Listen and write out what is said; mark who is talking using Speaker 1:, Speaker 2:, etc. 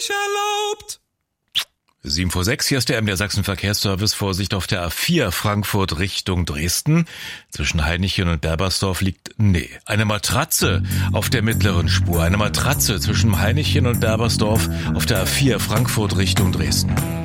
Speaker 1: Erlaubt.
Speaker 2: 7 vor 6, hier ist der MDR Sachsen Verkehrsservice. Vorsicht auf der A4 Frankfurt Richtung Dresden. Zwischen Hainichen und Berbersdorf liegt, eine Matratze auf der mittleren Spur. Eine Matratze zwischen Hainichen und Berbersdorf auf der A4 Frankfurt Richtung Dresden.